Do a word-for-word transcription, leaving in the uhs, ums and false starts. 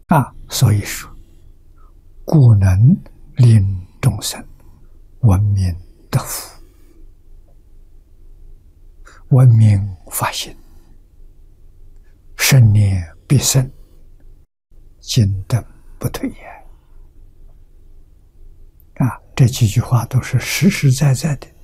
啊，所以说，故能令众生闻名得福，闻名发心，生念必生，今等不退也。啊，这几句话都是实实在在的